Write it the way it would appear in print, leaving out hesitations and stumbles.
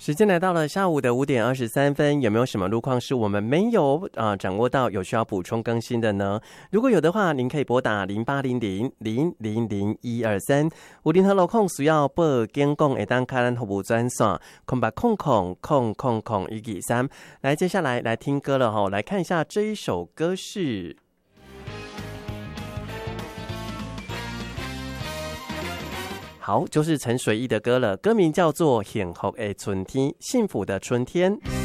时间来到了下午的5:23，有没有什么路况是我们没有掌握到，有需要补充更新的呢？如果有的话，您可以拨打0800000123，有任何路况需要报警讲，会当开咱服务专线0800000123。来，接下来来听歌了哈，来看一下这一首歌是。好，就是陈水义的歌了，歌名叫做《幸福的春天》，幸福的春天。